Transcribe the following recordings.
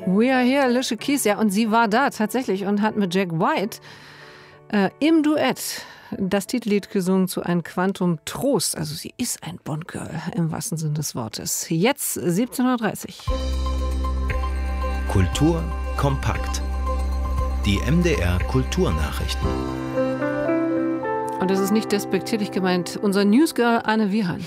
We Are Here, Alicia Keys. Ja, und sie war da tatsächlich und hat mit Jack White im Duett das Titellied gesungen zu Ein Quantum Trost. Also sie ist ein Bond-Girl im wahrsten Sinne des Wortes. Jetzt 17:30 Uhr. Kultur kompakt. Die MDR Kulturnachrichten. Und das ist nicht despektierlich gemeint. Unser Newsgirl Anne Wiehan.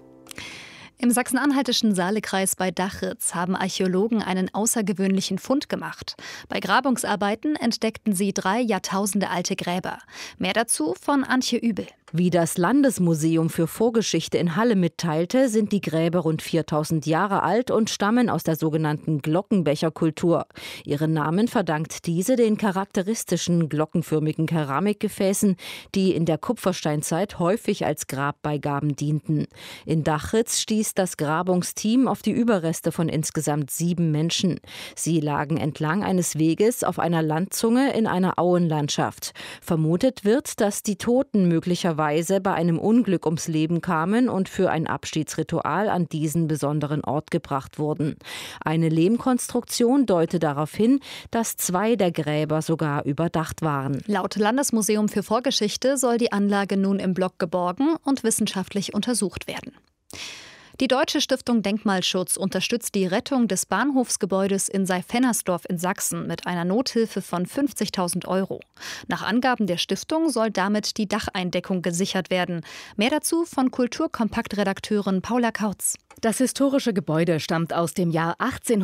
Im sachsen-anhaltischen Saalekreis bei Dachritz haben Archäologen einen außergewöhnlichen Fund gemacht. Bei Grabungsarbeiten entdeckten sie 3 Jahrtausende alte Gräber. Mehr dazu von Antje Übel. Wie das Landesmuseum für Vorgeschichte in Halle mitteilte, sind die Gräber rund 4000 Jahre alt und stammen aus der sogenannten Glockenbecherkultur. Ihren Namen verdankt diese den charakteristischen glockenförmigen Keramikgefäßen, die in der Kupfersteinzeit häufig als Grabbeigaben dienten. In Dachritz stieß das Grabungsteam auf die Überreste von insgesamt 7 Menschen. Sie lagen entlang eines Weges auf einer Landzunge in einer Auenlandschaft. Vermutet wird, dass die Toten möglicherweise bei einem Unglück ums Leben kamen und für ein Abschiedsritual an diesen besonderen Ort gebracht wurden. Eine Lehmkonstruktion deutet darauf hin, dass 2 der Gräber sogar überdacht waren. Laut Landesmuseum für Vorgeschichte soll die Anlage nun im Block geborgen und wissenschaftlich untersucht werden. Die Deutsche Stiftung Denkmalschutz unterstützt die Rettung des Bahnhofsgebäudes in Seif-Hennersdorf in Sachsen mit einer Nothilfe von 50.000 €. Nach Angaben der Stiftung soll damit die Dacheindeckung gesichert werden. Mehr dazu von Kulturkompakt-Redakteurin Paula Kautz. Das historische Gebäude stammt aus dem Jahr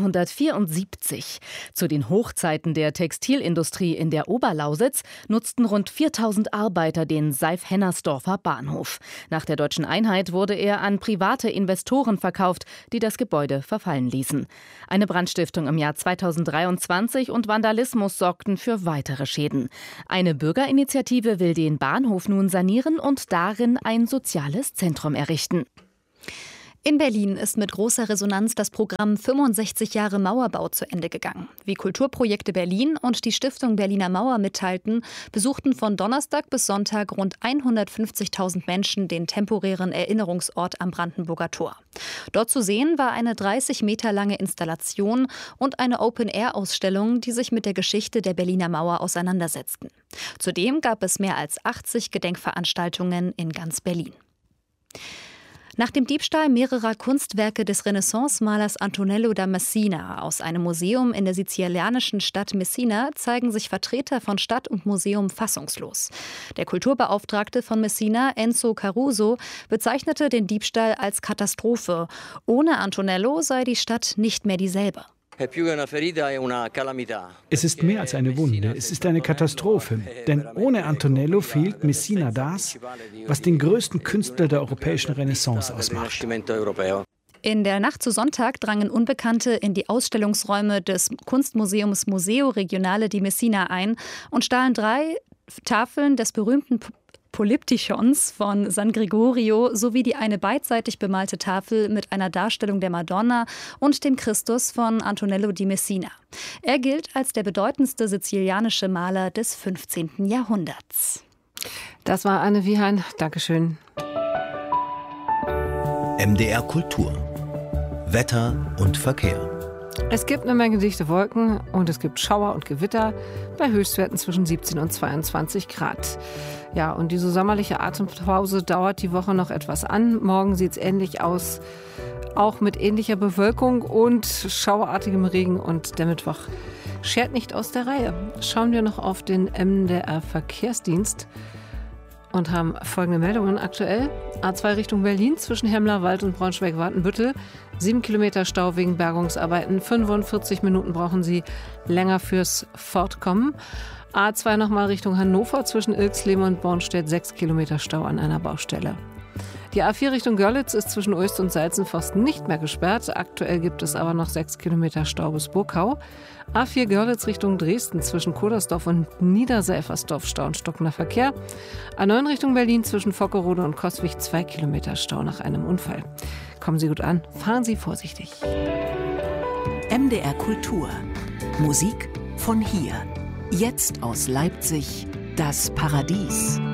1874. Zu den Hochzeiten der Textilindustrie in der Oberlausitz nutzten rund 4000 Arbeiter den Seif-Hennersdorfer Bahnhof. Nach der deutschen Einheit wurde er an private Investoren verkauft, die das Gebäude verfallen ließen. Eine Brandstiftung im Jahr 2023 und Vandalismus sorgten für weitere Schäden. Eine Bürgerinitiative will den Bahnhof nun sanieren und darin ein soziales Zentrum errichten. In Berlin ist mit großer Resonanz das Programm 65 Jahre Mauerbau zu Ende gegangen. Wie Kulturprojekte Berlin und die Stiftung Berliner Mauer mitteilten, besuchten von Donnerstag bis Sonntag rund 150.000 Menschen den temporären Erinnerungsort am Brandenburger Tor. Dort zu sehen war eine 30 Meter lange Installation und eine Open-Air-Ausstellung, die sich mit der Geschichte der Berliner Mauer auseinandersetzten. Zudem gab es mehr als 80 Gedenkveranstaltungen in ganz Berlin. Nach dem Diebstahl mehrerer Kunstwerke des Renaissance-Malers Antonello da Messina aus einem Museum in der sizilianischen Stadt Messina zeigen sich Vertreter von Stadt und Museum fassungslos. Der Kulturbeauftragte von Messina, Enzo Caruso, bezeichnete den Diebstahl als Katastrophe. Ohne Antonello sei die Stadt nicht mehr dieselbe. Es ist mehr als eine Wunde, es ist eine Katastrophe. Denn ohne Antonello fehlt Messina das, was den größten Künstler der europäischen Renaissance ausmacht. In der Nacht zu Sonntag drangen Unbekannte in die Ausstellungsräume des Kunstmuseums Museo Regionale di Messina ein und stahlen 3 Tafeln des berühmten Polyptychons von San Gregorio sowie die eine beidseitig bemalte Tafel mit einer Darstellung der Madonna und dem Christus von Antonello di Messina. Er gilt als der bedeutendste sizilianische Maler des 15. Jahrhunderts. Das war Anne Wiehan. Dankeschön. MDR Kultur. Wetter und Verkehr. Es gibt eine Menge dichte Wolken und es gibt Schauer und Gewitter bei Höchstwerten zwischen 17 und 22 Grad. Ja, und diese sommerliche Atempause dauert die Woche noch etwas an. Morgen sieht es ähnlich aus, auch mit ähnlicher Bewölkung und schauerartigem Regen. Und der Mittwoch schert nicht aus der Reihe. Schauen wir noch auf den MDR Verkehrsdienst und haben folgende Meldungen aktuell. A2 Richtung Berlin zwischen Hemlerwald und Braunschweig-Wartenbüttel. 7 Kilometer Stau wegen Bergungsarbeiten. 45 Minuten brauchen Sie länger fürs Fortkommen. A2 nochmal Richtung Hannover zwischen Ilksleben und Bornstedt. 6 Kilometer Stau an einer Baustelle. Die A4 Richtung Görlitz ist zwischen Oest und Salzenforst nicht mehr gesperrt. Aktuell gibt es aber noch 6 Kilometer Stau bis Burkau. A4 Görlitz Richtung Dresden zwischen Kodersdorf und Niederselfersdorf Stau und stockender Verkehr. A9 Richtung Berlin zwischen Fockerode und Coswig 2 Kilometer Stau nach einem Unfall. Kommen Sie gut an, fahren Sie vorsichtig. MDR Kultur. Musik von hier. Jetzt aus Leipzig, das Paradies.